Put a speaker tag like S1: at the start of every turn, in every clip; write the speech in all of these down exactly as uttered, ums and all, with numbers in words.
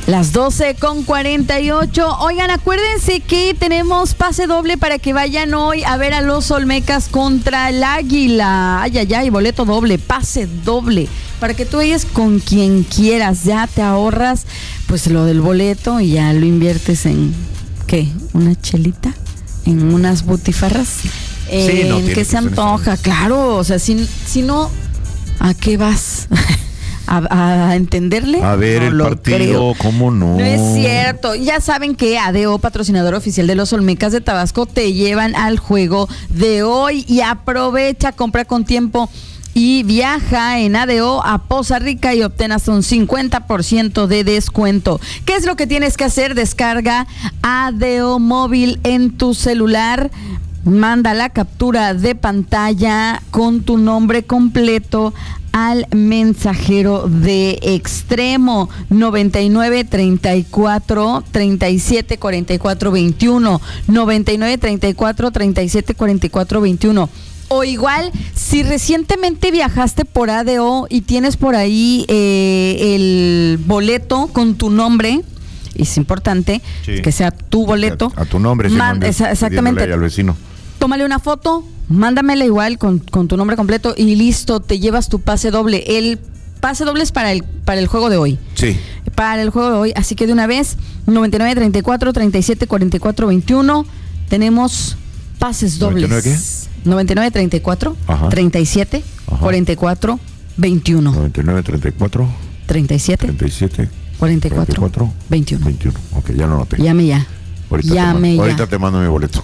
S1: Las doce con cuarenta y ocho. Oigan, acuérdense que tenemos pase doble para que vayan hoy a ver a los Olmecas contra el Águila. Ay, ay, ay, boleto doble, pase doble. Para que tú vayas con quien quieras. Ya te ahorras pues lo del boleto y ya lo inviertes en, ¿qué? ¿Una chelita? ¿En unas butifarras?
S2: Sí, no,
S1: ¿En qué se antoja? Claro, o sea, si, si no, ¿a qué vas? A, a entenderle.
S2: A ver, no el partido, creo. ¿Cómo no?
S1: No es cierto. Ya saben que A D O, patrocinador oficial de los Olmecas de Tabasco, te llevan al juego de hoy. Y aprovecha, compra con tiempo y viaja en A D O a Poza Rica y obtén hasta un cincuenta por ciento de descuento. ¿Qué es lo que tienes que hacer? Descarga A D O Móvil en tu celular. Manda la captura de pantalla con tu nombre completo al mensajero de Extremo noventa y nueve, treinta y cuatro, treinta y siete, cuarenta y cuatro, veintiuno, noventa y nueve, treinta y cuatro, treinta y siete, cuarenta y cuatro, veintiuno. O igual, si recientemente viajaste por A D O y tienes por ahí eh, el boleto con tu nombre, es importante sí. que sea tu boleto.
S2: A, a tu nombre, sí,
S1: man, esa, exactamente.
S2: Al vecino.
S1: Tómale una foto, mándamela igual con, con tu nombre completo y listo, te llevas tu pase doble. El pase doble es para el, para el juego de hoy.
S2: Sí.
S1: Para el juego de hoy, así que de una vez, noventa y nueve, treinta y cuatro, treinta y siete, cuarenta y cuatro, veintiuno, tenemos pases dobles.
S2: ¿noventa y nueve qué?
S1: noventa y nueve, treinta y cuatro,
S2: Ajá.
S1: treinta y siete, Ajá. cuarenta y cuatro, veintiuno.
S2: noventa y nueve, treinta y cuatro,
S1: treinta y siete,
S2: treinta y siete,
S1: cuarenta y cuatro, veintiuno.
S2: veintiuno. Ok, ya lo noté.
S1: Llame ya.
S2: Ahorita,
S1: Llame
S2: te, mando,
S1: ya.
S2: ahorita te mando mi boleto.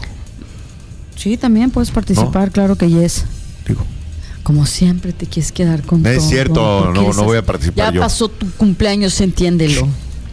S1: Sí, también puedes participar, ¿no? Claro que yes.
S2: Digo.
S1: Como siempre te quieres quedar con
S2: no
S1: todo.
S2: Es cierto, no, no voy a participar
S1: ya
S2: yo.
S1: Ya pasó tu cumpleaños, entiéndelo.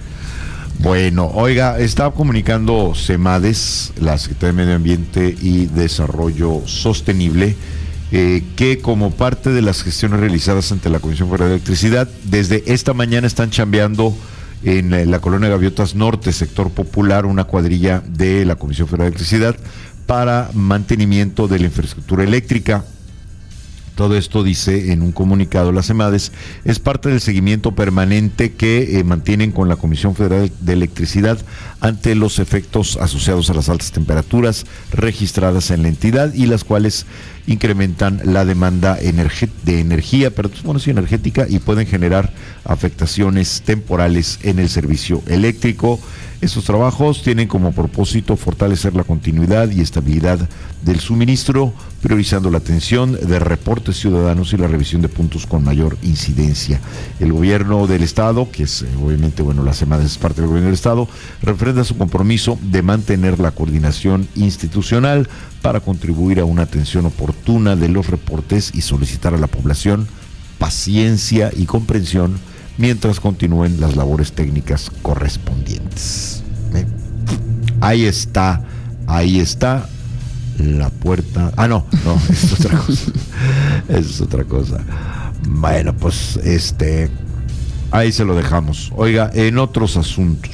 S2: Bueno, oiga, está comunicando CEMADES, la Secretaría de Medio Ambiente y Desarrollo Sostenible, eh, que como parte de las gestiones realizadas ante la Comisión Federal de Electricidad, desde esta mañana están chambeando en eh, la colonia Gaviotas Norte, sector popular, una cuadrilla de la Comisión Federal de Electricidad para mantenimiento de la infraestructura eléctrica. Todo esto, dice en un comunicado la CEMADES, es parte del seguimiento permanente que eh, mantienen con la Comisión Federal de Electricidad ante los efectos asociados a las altas temperaturas registradas en la entidad y las cuales incrementan la demanda energe- de energía, pero bueno, sí, energética, y pueden generar afectaciones temporales en el servicio eléctrico. Estos trabajos tienen como propósito fortalecer la continuidad y estabilidad del suministro, priorizando la atención de reportes ciudadanos y la revisión de puntos con mayor incidencia. El gobierno del Estado, que es obviamente, bueno, la CEMADES es parte del gobierno del Estado, refrenda su compromiso de mantener la coordinación institucional para contribuir a una atención oportuna de los reportes y solicitar a la población paciencia y comprensión mientras continúen las labores técnicas correspondientes. ¿Eh? Ahí está, ahí está la puerta. Ah, no, no, es otra cosa. Es otra cosa. Bueno, pues este, ahí se lo dejamos. Oiga, en otros asuntos,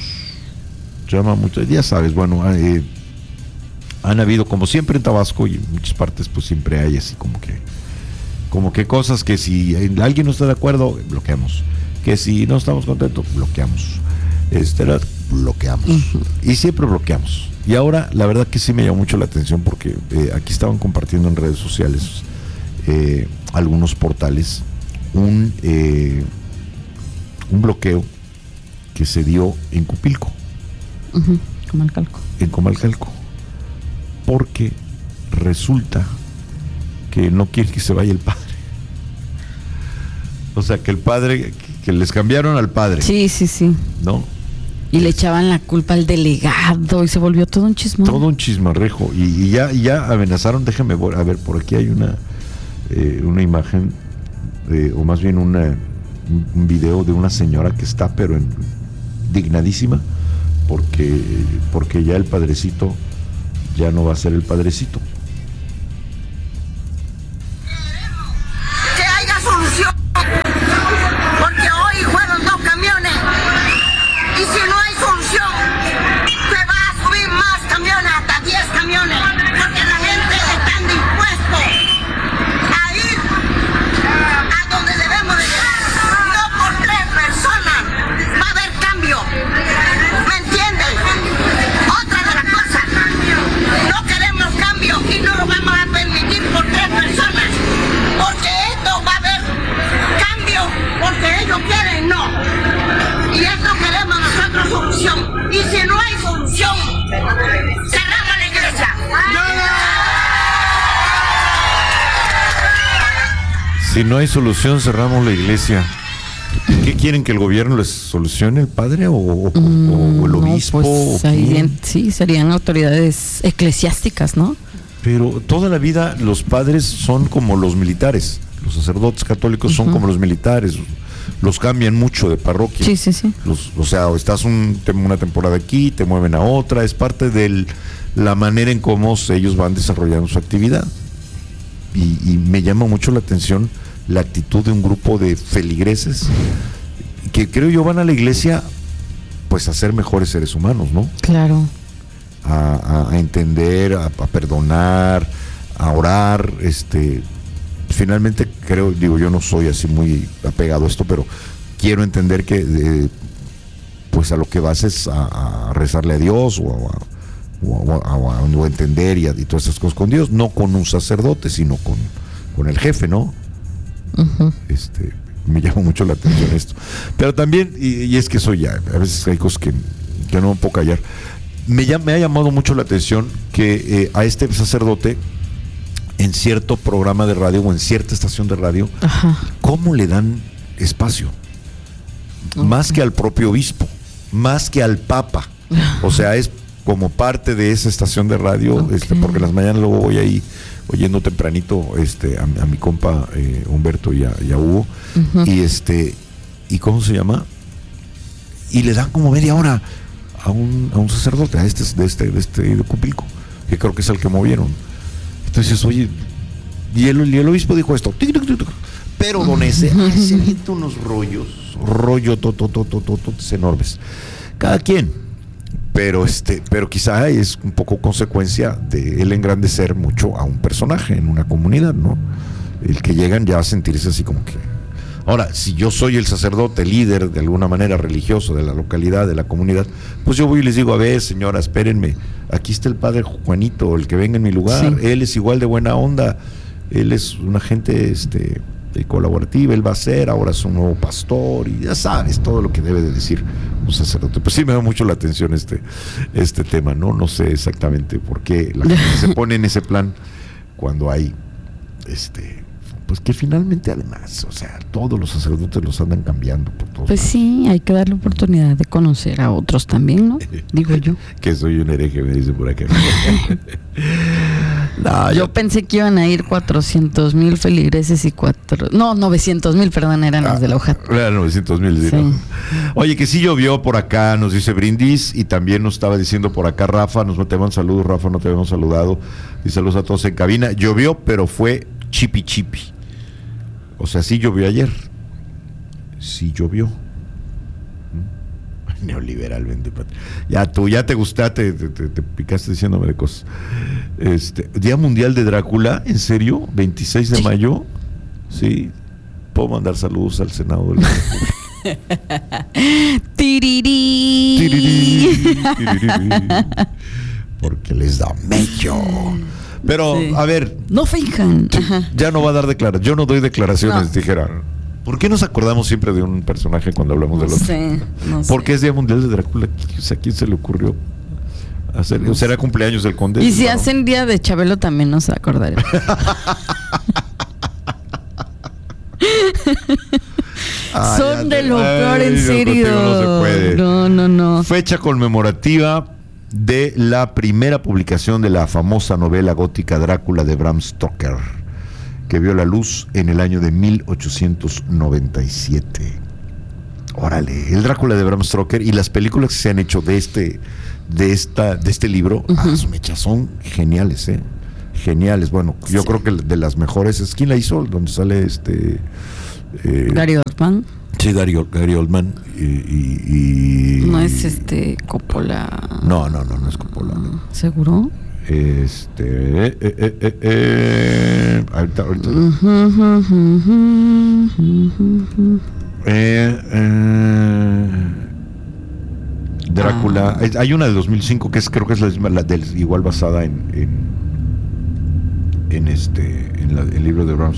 S2: llama mucho, ya sabes, bueno, eh, han habido, como siempre en Tabasco y en muchas partes, pues siempre hay así como que, como que cosas que si alguien no está de acuerdo, bloqueamos. Que si no estamos contentos, bloqueamos. Este, bloqueamos. Uh-huh. Y siempre bloqueamos. Y ahora, la verdad que sí me llamó mucho la atención porque eh, aquí estaban compartiendo en redes sociales eh, algunos portales un, eh, un bloqueo que se dio en Cupilco.
S1: Uh-huh. Comalcalco.
S2: En Comalcalco. Porque resulta que no quiere que se vaya el padre. O sea, que el padre, que les cambiaron al padre.
S1: Sí, sí, sí.
S2: ¿No?
S1: Y es, le echaban la culpa al delegado y se volvió todo un chismón.
S2: Todo un chismarrejo. Y, y ya y ya amenazaron, déjame ver, a ver, por aquí hay una eh, una imagen, eh, o más bien una, un, un video de una señora que está, pero en, dignadísima, porque, porque ya el padrecito ya no va a ser el padrecito.
S3: Que haya solución. Porque hoy fueron dos camiones. Y si no hay solución, se va a subir más camiones, hasta diez camiones. Porque la gente está dispuesta a ir a donde debemos de llegar. No por tres personas va a haber cambio.
S2: Si no hay solución, cerramos la iglesia. ¿Qué quieren, que el gobierno les solucione, el padre o, o,
S1: Mm,
S2: o el obispo?
S1: no, pues,
S2: o
S1: ahí
S2: quién?
S1: en- sí, serían autoridades eclesiásticas, ¿no?
S2: Pero toda la vida los padres son como los militares. Los sacerdotes católicos son
S1: Ujú.
S2: como los militares. Los cambian mucho de parroquia.
S1: Sí, sí, sí.
S2: Los, o sea, estás un, te- una temporada aquí, te mueven a otra. Es parte de la manera en cómo ellos van desarrollando su actividad. Y, y me llama mucho la atención la actitud de un grupo de feligreses que creo yo van a la iglesia pues a ser mejores seres humanos, ¿no?
S1: Claro.
S2: A, a- a entender, a, a perdonar, a orar, este, finalmente creo, digo, yo no soy así muy apegado a esto, pero quiero entender que eh, pues a lo que vas es a, a rezarle a Dios o a, o a- o a- o a entender y, a- y todas esas cosas con Dios, no con un sacerdote, sino con, con el jefe, ¿no?
S1: Ujú.
S2: Este, me llama mucho la atención esto. Pero también, y, y es que soy ya, a veces hay cosas que, que no me puedo callar. Me, llam- me ha llamado mucho la atención que eh, a este sacerdote, en cierto programa de radio o en cierta estación de radio,
S1: Ajá.
S2: ¿cómo le dan espacio? Más que al propio obispo, más que al papa. O sea, es como parte de esa estación de radio,
S1: Ok.
S2: este, porque las mañanas luego voy ahí oyendo tempranito este, a, a mi compa eh, Humberto y a, y a Hugo,
S1: Ujú.
S2: y este, ¿y cómo se llama? Y le dan como media hora a un, a un sacerdote, a este de este, de este de Cupilco, que creo que es el que movieron. Entonces, oye, y el, y el obispo dijo esto, tic, tic, tic, tic. Pero don ese, ay, se avienta unos rollos, rollo totototototes enormes. Cada quien. Pero este, pero quizá es un poco consecuencia de él engrandecer mucho a un personaje en una comunidad, ¿no? El que llegan ya a sentirse así como que. Ahora, si yo soy el sacerdote, líder de alguna manera religioso de la localidad, de la comunidad, pues yo voy y les digo, a ver, señora, espérenme, aquí está el padre Juanito, el que venga en mi lugar,
S1: Sí.
S2: él es igual de buena onda, él es una gente este, eh, colaborativa, él va a ser, ahora es un nuevo pastor, y ya sabes todo lo que debe de decir un sacerdote. Pues sí me da mucho la atención este, este tema, ¿no? No sé exactamente por qué la gente se pone en ese plan cuando hay este pues que finalmente además, o sea, todos los sacerdotes los andan cambiando por todos
S1: Pues
S2: lados.
S1: sí, hay que darle oportunidad de conocer a otros también, ¿no? Digo yo.
S2: Que soy un hereje, me dice por acá. No,
S1: Yo
S2: ya-
S1: pensé que iban a ir cuatrocientos mil feligreses y cuatro... No, novecientos mil, perdón, eran los de la hoja.
S2: Era novecientos mil.
S1: Sí.
S2: Oye, que sí llovió por acá, nos dice Brindis, y también nos estaba diciendo por acá Rafa, nos te mandan saludos, Rafa, no te habíamos saludado, y saludos a todos en cabina. Llovió, pero fue chipi chipi. O sea, sí llovió ayer. Sí llovió. ¿Mm? Neoliberalmente, Pat- ya tú, ya te gustaste, te, te- te picaste diciéndome de cosas. Este, Día Mundial de Drácula, ¿en serio? veintiséis de
S1: Sí.
S2: mayo. Sí. Puedo mandar saludos al Senado de la República.
S1: Tirirí.
S2: Tirirí, tirirí. Porque les da mello. Pero,
S1: Sí.
S2: a ver,
S1: No fijan. Ajá.
S2: ya no va a dar declaraciones. Yo no doy declaraciones,
S1: No.
S2: dijera. ¿Por qué nos acordamos siempre de un personaje cuando hablamos
S1: No
S2: del otro?
S1: sé, no
S2: Porque
S1: sé.
S2: es Día Mundial de Drácula. O sea, ¿a quién se le ocurrió hacer? ¿O será cumpleaños del conde?
S1: Y si
S2: No.
S1: hacen día de Chabelo también nos acordaremos.
S2: Ay,
S1: Son de lo
S2: ay,
S1: peor, en
S2: no,
S1: serio.
S2: contigo no se puede.
S1: No, no, no.
S2: Fecha conmemorativa de la primera publicación de la famosa novela gótica Drácula de Bram Stoker, que vio la luz en el año de mil ochocientos noventa y siete. Órale, el Drácula de Bram Stoker y las películas que se han hecho de este, de esta, de este libro,
S1: Ujú.
S2: ah, son hechas, son geniales, eh. Geniales. Bueno, yo
S1: Sí.
S2: creo que de las mejores es ¿quién la hizo? Donde sale este eh,
S1: Gary Oldman.
S2: sí, Gary, Gary Oldman y, y- y-
S1: No es este Coppola.
S2: No, no, no, no es Coppola.
S1: ¿Seguro?
S2: Este. Eh, eh, eh, eh, eh, ahorita, ahorita. Eh, eh, Drácula.
S1: Ah.
S2: Es- hay una de dos mil cinco que es, creo que es la, misma, la del, igual basada en. en, en este. En la- el libro de Bram.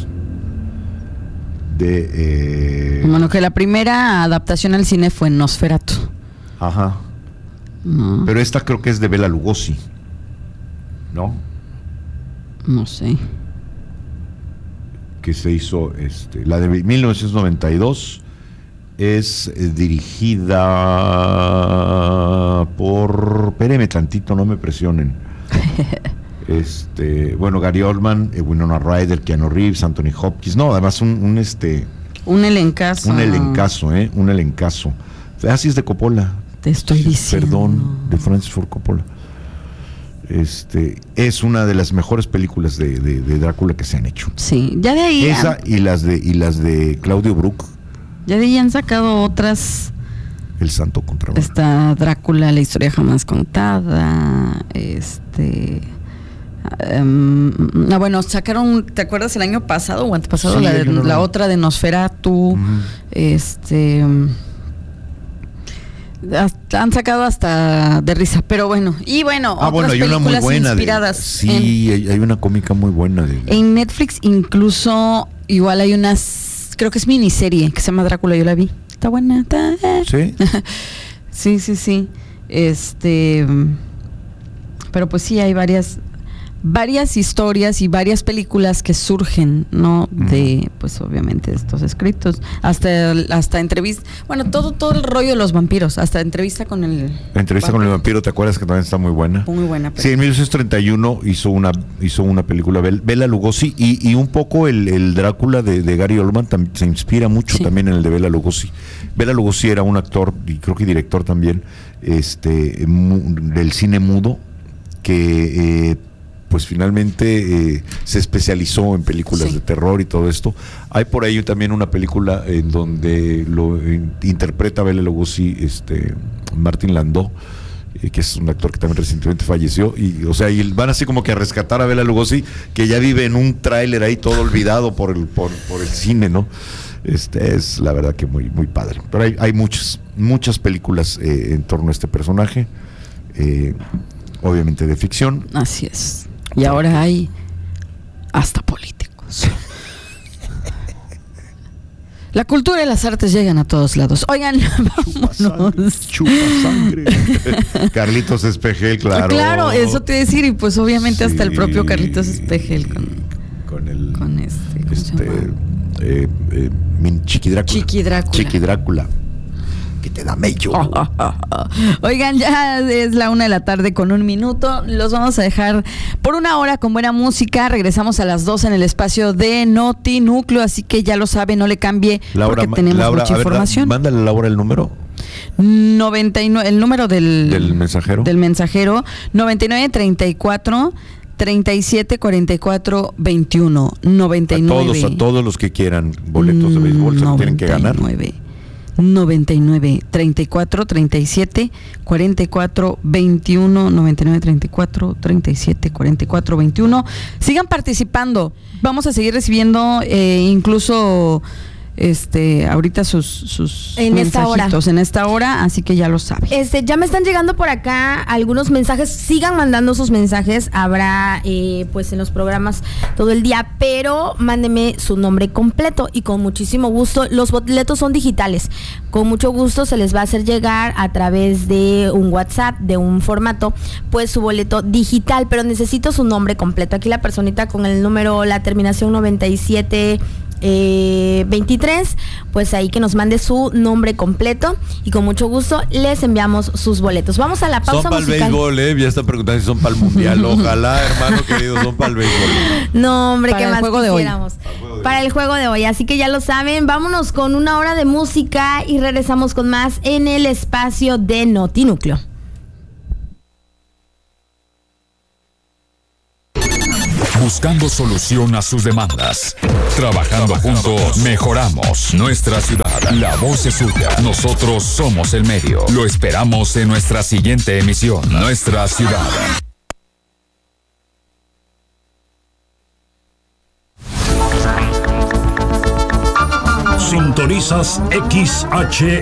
S2: De. Eh,
S1: Bueno, que la primera adaptación al cine fue Nosferatu.
S2: Ajá.
S1: No,
S2: Pero esta creo que es de Bela Lugosi. ¿No?
S1: no sé.
S2: que se hizo, este, la de mil novecientos noventa y dos, es eh, dirigida por, espéreme tantito, no me presionen. Este, bueno, Gary Oldman, eh, Winona Ryder, Keanu Reeves, Anthony Hopkins, no, además un, un este,
S1: un elencazo,
S2: un elencazo, eh, un elencazo. Así es de Coppola.
S1: Te estoy
S2: Sí,
S1: diciendo.
S2: Perdón, de Francis Ford Coppola. Este, es una de las mejores películas de, de, de Drácula que se han hecho.
S1: Sí, ya de ahí.
S2: Esa y las de y las de Claudio Brook,
S1: Ya de ahí han sacado otras.
S2: El Santo contra Batman.
S1: Está Drácula, la historia jamás contada. Este. Um, ah, bueno, sacaron, ¿te acuerdas el año pasado o antepasado?
S2: Sí,
S1: la, de,
S2: no,
S1: la
S2: no.
S1: otra de Nosferatu.
S2: Uh-huh.
S1: Este. hasta- han sacado hasta de risa, pero bueno. Y bueno,
S2: Ah,
S1: otras
S2: bueno, hay una muy
S1: películas
S2: buena. de-
S1: inspiradas.
S2: sí, hay, hay una cómica muy buena. De,
S1: En, en Netflix, incluso, igual hay unas. Creo que es miniserie que se llama Drácula, yo la vi. Está buena. Está, eh.
S2: ¿Sí?
S1: Sí, sí, sí. Este. Pero pues sí, hay varias. Varias historias y varias películas que surgen, ¿no? De, pues obviamente, de estos escritos. Hasta, hasta entrevista. Bueno, todo, todo el rollo de los vampiros. Hasta entrevista con el.
S2: La entrevista con el vampiro, ¿te acuerdas que también está muy buena?
S1: Muy buena.
S2: Sí, en mil novecientos treinta y uno hizo una hizo una película, Bel- Bela Lugosi, y, y un poco el, el Drácula de, de Gary Oldman tam- se inspira mucho
S1: Sí.
S2: también en el de Bela Lugosi. Bela Lugosi era un actor, y creo que director también, este mu- del cine mudo, que eh, pues finalmente eh, se especializó en películas
S1: Sí.
S2: de terror y todo esto. Hay por ahí también una película en donde lo eh, interpreta Bela Lugosi, este, Martin Landau, eh, que es un actor que también recientemente falleció, y o sea, y van así como que a rescatar a Bela Lugosi, que ya vive en un tráiler ahí todo olvidado por el, por, por el cine, ¿no? Este es la verdad que muy, muy padre. Pero hay, hay muchas, muchas películas eh, en torno a este personaje, eh, obviamente de ficción.
S1: Así es. Y ahora hay hasta políticos. La cultura y las artes llegan a todos lados. Oigan, vámonos.
S2: Chupa sangre. Carlitos Espejel, claro.
S1: Claro, eso te iba a decir, y pues obviamente hasta el propio
S2: Sí.
S1: Carlitos Espejel con,
S2: Con el.
S1: con este, ¿cómo se
S2: este
S1: llama?
S2: eh, eh, min- Chiqui Drácula.
S1: Chiqui Drácula.
S2: Chiqui Drácula. Que te da mello.
S1: Oigan, ya es la una de la tarde con un minuto. Los vamos a dejar por una hora con buena música. Regresamos a las dos en el espacio de Noti Núcleo, así que ya lo sabe, no le cambie
S2: Laura,
S1: porque tenemos
S2: Laura,
S1: mucha
S2: a ver,
S1: información.
S2: da- mándale a Laura el número
S1: noventa y nueve, el número del,
S2: del mensajero.
S1: del mensajero, noventa y nueve, treinta y cuatro, treinta y siete, cuarenta y cuatro, veintiuno, noventa y nueve.
S2: A todos, a todos los que quieran boletos de béisbol se lo tienen que ganar.
S1: noventa y nueve, treinta y cuatro, treinta y siete, cuarenta y cuatro, veintiuno, noventa y nueve, treinta y cuatro, treinta y siete, cuarenta y cuatro, veintiuno. Sigan participando. Vamos a seguir recibiendo eh, incluso este ahorita sus, sus
S4: En esta hora.
S1: mensajitos en esta hora, así que ya lo saben.
S4: Este, ya me están llegando por acá algunos mensajes. Sigan mandando sus mensajes. Habrá, eh, pues, en los programas todo el día. Pero mándeme su nombre completo y con muchísimo gusto. Los boletos son digitales. Con mucho gusto se les va a hacer llegar a través de un WhatsApp, de un formato, pues su boleto digital. Pero necesito su nombre completo. Aquí la personita con el número, la terminación noventa y siete. Eh, veintitrés, pues ahí que nos mande su nombre completo y con mucho gusto les enviamos sus boletos. Vamos a la pausa
S2: Son para el
S4: musical.
S2: béisbol, ¿eh? Ya están preguntando si son para el mundial. Ojalá, hermano querido, son para el béisbol.
S4: No, hombre,
S1: Para
S4: ¿qué
S1: el
S4: más
S1: juego de hoy.
S4: quisiéramos? Para el juego de hoy, así que ya lo saben. Vámonos con una hora de música y regresamos con más en el espacio de Noti Núcleo.
S5: Buscando solución a sus demandas. Trabajando juntos, mejoramos nuestra ciudad. La voz es suya. Nosotros somos el medio. Lo esperamos en nuestra siguiente emisión. Nuestra ciudad.
S6: Sintonizas X H